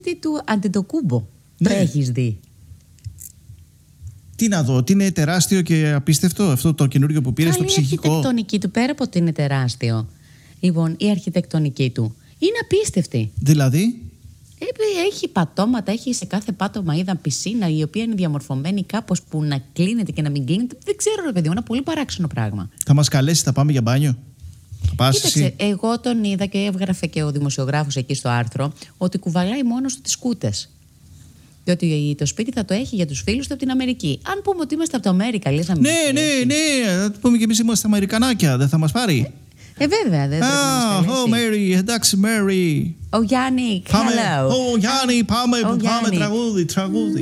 του Αντετοκούμπο. Ναι. Το έχεις δει? Τι να δω, ότι είναι τεράστιο και απίστευτο αυτό το καινούργιο που πήρε στο ψυχικό. Η αρχιτεκτονική του, πέρα από ότι είναι τεράστιο, λοιπόν, η αρχιτεκτονική του είναι απίστευτη. Δηλαδή. Έχει πατώματα, έχει σε κάθε πάτωμα είδα πισίνα η οποία είναι διαμορφωμένη κάπως που να κλείνεται και να μην κλείνεται. Δεν ξέρω, ρε παιδί μου, ένα πολύ παράξενο πράγμα. Θα μας καλέσει, θα πάμε για μπάνιο? Θα πας Κοίταξε, εσύ? εγώ τον είδα και έβγραφε και ο δημοσιογράφος εκεί στο άρθρο ότι κουβαλάει μόνος του τις σκούτες. Και ότι το σπίτι θα το έχει για τους φίλους του από την Αμερική. Αν πούμε ότι είμαστε από το Αμέρικα, λες να μην. Ναι. Θα πούμε και εμείς είμαστε Αμερικανάκια. Δεν θα μας πάρει? Βέβαια, δεν πρέπει να μας καλέσει. Mary, εντάξει, Mary. Ο Γιάννη, hello. Γιάννη, πάμε τραγούδι.